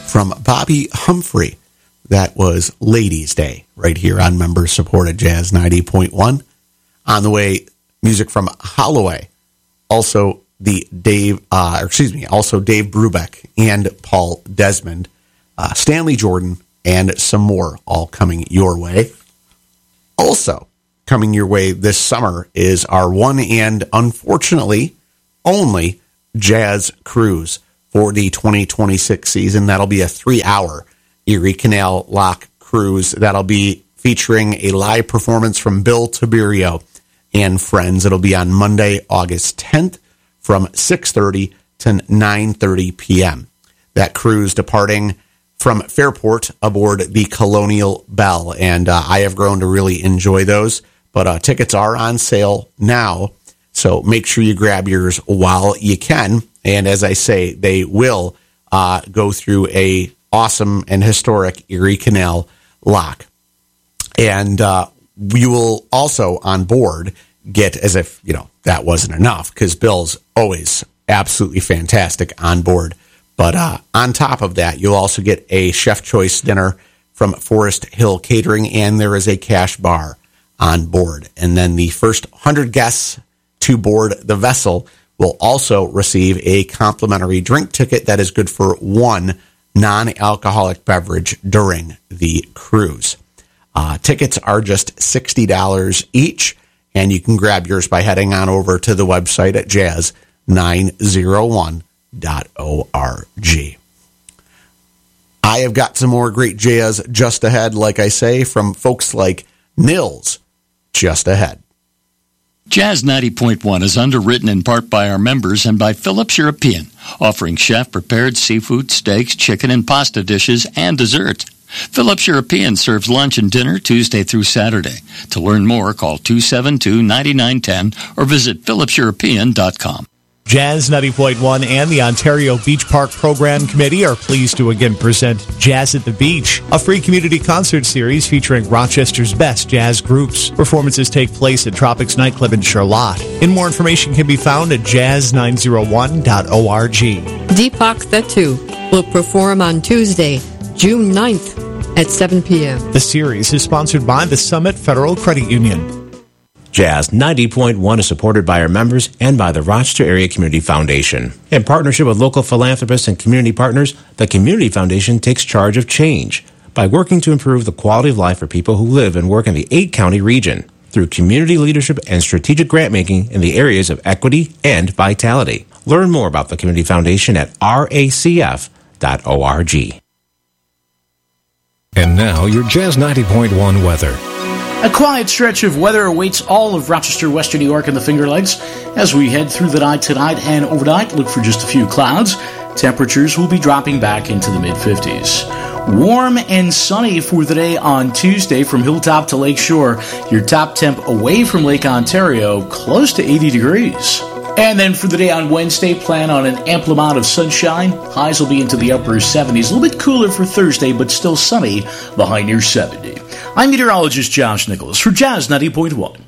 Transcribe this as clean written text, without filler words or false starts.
from Bobby Humphrey. That was Ladies' Day right here on member-supported Jazz 90.1. On the way, music from Holloway. Also Dave Brubeck and Paul Desmond, Stanley Jordan, and some more all coming your way. Also coming your way this summer is our one and unfortunately only jazz cruise for the 2026 season. That'll be a 3-hour Erie Canal Lock cruise. That'll be featuring a live performance from Bill Tiberio and friends. It'll be on Monday, August 10th from 6:30 to 9:30 p.m. That cruise departing from Fairport aboard the Colonial Belle, and I have grown to really enjoy those, but tickets are on sale now, so make sure you grab yours while you can, and as I say, they will go through a awesome and historic Erie Canal Lock, and you will also on board get, as if, that wasn't enough, because Bill's always absolutely fantastic on board. But on top of that, you'll also get a Chef Choice dinner from Forest Hill Catering, and there is a cash bar on board. And then the first 100 guests to board the vessel will also receive a complimentary drink ticket that is good for one non-alcoholic beverage during the cruise. Tickets are just $60 each, and you can grab yours by heading on over to the website at jazz901.org. I have got some more great jazz just ahead, like I say, from folks like Nils, just ahead. Jazz 90.1 is underwritten in part by our members and by Phillips European, offering chef-prepared seafood, steaks, chicken, and pasta dishes, and dessert. Phillips European serves lunch and dinner Tuesday through Saturday. To learn more, call 272-9910 or visit phillipseuropean.com. Jazz 90.1 and the Ontario Beach Park Program Committee are pleased to again present Jazz at the Beach, a free community concert series featuring Rochester's best jazz groups. Performances take place at Tropics Nightclub in Charlotte. And more information can be found at jazz901.org. Deepak Thatu will perform on Tuesday, June 9th at 7 p.m. The series is sponsored by the Summit Federal Credit Union. Jazz 90.1 is supported by our members and by the Rochester Area Community Foundation. In partnership with local philanthropists and community partners, the Community Foundation takes charge of change by working to improve the quality of life for people who live and work in the 8-county region through community leadership and strategic grant-making in the areas of equity and vitality. Learn more about the Community Foundation at racf.org. And now, your Jazz 90.1 weather. A quiet stretch of weather awaits all of Rochester, Western New York, and the Finger Lakes. As we head through the night tonight and overnight, look for just a few clouds. Temperatures will be dropping back into the mid-50s. Warm and sunny for the day on Tuesday from Hilltop to Lakeshore. Your top temp away from Lake Ontario, close to 80 degrees. And then for the day on Wednesday, plan on an ample amount of sunshine. Highs will be into the upper 70s. A little bit cooler for Thursday, but still sunny, the high near 70. I'm meteorologist Josh Nicholas for Jazz 90.1.